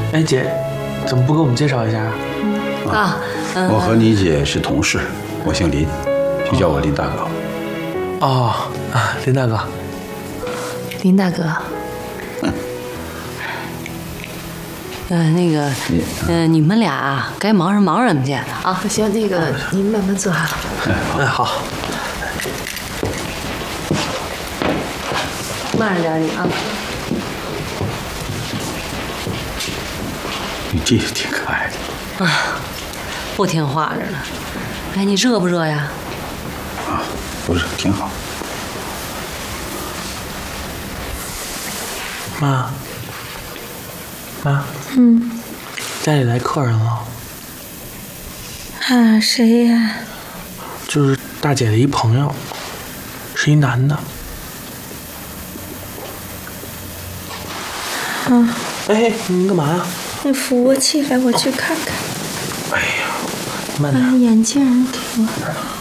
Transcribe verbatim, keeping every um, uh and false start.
哎，姐，怎么不给我们介绍一下啊？ 啊，嗯、 我和你姐是同事，我姓林，就叫我林大哥。 哦，啊，林大哥。 林大哥。嗯。呃，那个，呃，你们俩啊，该忙什么忙什么去啊。 行，那个您慢慢坐。 哎，好。 慢着点你啊。 你弟弟挺可爱的。 啊，不听话着呢。哎，你热不热呀？ 啊，不是，挺好。 妈，妈， 嗯， 家里来客人了。 啊，谁呀？ 就是大姐的一朋友，是一男的。 啊， 哎，你干嘛呀？ 你扶我起来，我去看看。 哎呀，慢点。 把眼镜给我。